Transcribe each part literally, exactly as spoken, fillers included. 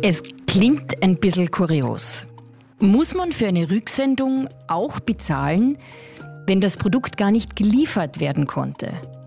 Es klingt ein bisschen kurios. Muss man für eine Rücksendung auch bezahlen, wenn das Produkt gar nicht geliefert werden konnte?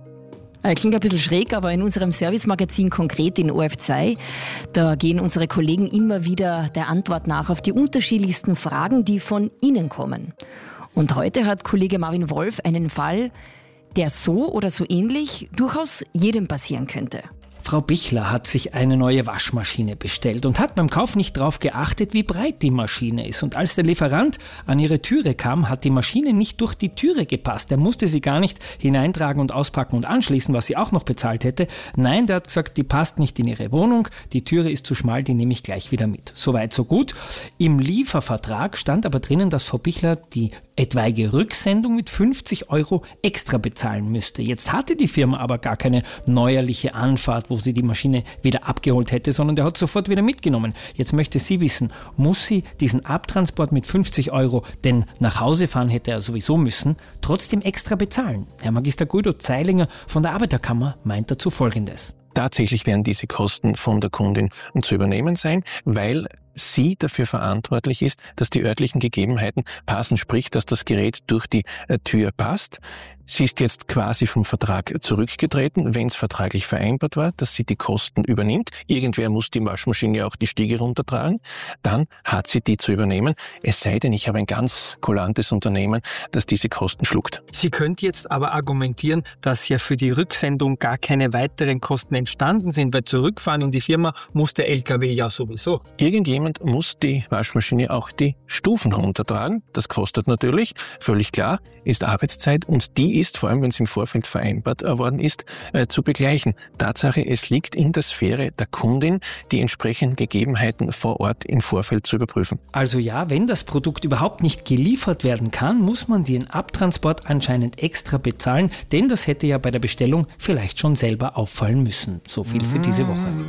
Klingt ein bisschen schräg, aber in unserem Servicemagazin Konkret in O F zwei, da gehen unsere Kollegen immer wieder der Antwort nach auf die unterschiedlichsten Fragen, die von Ihnen kommen. Und heute hat Kollege Marvin Wolf einen Fall, der so oder so ähnlich durchaus jedem passieren könnte. Frau Bichler hat sich eine neue Waschmaschine bestellt und hat beim Kauf nicht darauf geachtet, wie breit die Maschine ist. Und als der Lieferant an ihre Türe kam, hat die Maschine nicht durch die Türe gepasst. Er musste sie gar nicht hineintragen und auspacken und anschließen, was sie auch noch bezahlt hätte. Nein, der hat gesagt, die passt nicht in ihre Wohnung, die Türe ist zu schmal, die nehme ich gleich wieder mit. Soweit, so gut. Im Liefervertrag stand aber drinnen, dass Frau Bichler die etwaige Rücksendung mit fünfzig Euro extra bezahlen müsste. Jetzt hatte die Firma aber gar keine neuerliche Anfahrt, wo sie die Maschine wieder abgeholt hätte, sondern der hat sofort wieder mitgenommen. Jetzt möchte sie wissen, muss sie diesen Abtransport mit fünfzig Euro, denn nach Hause fahren hätte er sowieso müssen, trotzdem extra bezahlen? Herr Magister Guido Zeilinger von der Arbeiterkammer meint dazu Folgendes. Tatsächlich werden diese Kosten von der Kundin zu übernehmen sein, weil sie dafür verantwortlich ist, dass die örtlichen Gegebenheiten passen, sprich, dass das Gerät durch die Tür passt. Sie ist jetzt quasi vom Vertrag zurückgetreten, wenn es vertraglich vereinbart war, dass sie die Kosten übernimmt. Irgendwer muss die Waschmaschine auch die Stiege runtertragen. Dann hat sie die zu übernehmen. Es sei denn, ich habe ein ganz kulantes Unternehmen, das diese Kosten schluckt. Sie könnte jetzt aber argumentieren, dass ja für die Rücksendung gar keine weiteren Kosten entstanden sind, weil zurückfahren in die Firma muss der L K W ja sowieso. Irgendjemand muss die Waschmaschine auch die Stufen runtertragen. Das kostet natürlich, völlig klar, ist Arbeitszeit und die ist, vor allem wenn es im Vorfeld vereinbart worden ist, äh, zu begleichen. Tatsache, es liegt in der Sphäre der Kundin, die entsprechenden Gegebenheiten vor Ort im Vorfeld zu überprüfen. Also ja, wenn das Produkt überhaupt nicht geliefert werden kann, muss man den Abtransport anscheinend extra bezahlen, denn das hätte ja bei der Bestellung vielleicht schon selber auffallen müssen. So viel für diese Woche.